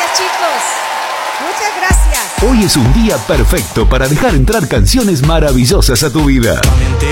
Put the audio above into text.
gracias, chicos. Muchas gracias. Hoy es un día perfecto para dejar entrar canciones maravillosas a tu vida.